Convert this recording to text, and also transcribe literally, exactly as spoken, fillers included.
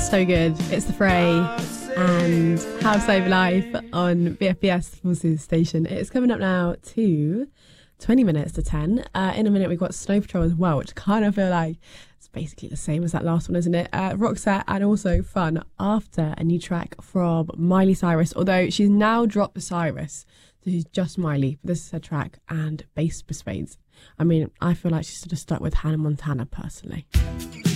So good. It's The Fray and House Over Life on B F B S, the Forces station. It's coming up now to twenty minutes to ten. Uh, in a minute, we've got Snow Patrol as well, which kind of feel like it's basically the same as that last one, isn't it? Uh, Roxette and also Fun after a new track from Miley Cyrus, although she's now dropped the Cyrus. So she's just Miley. This is her track and Bass Persuades. I mean, I feel like she should have stuck with Hannah Montana personally.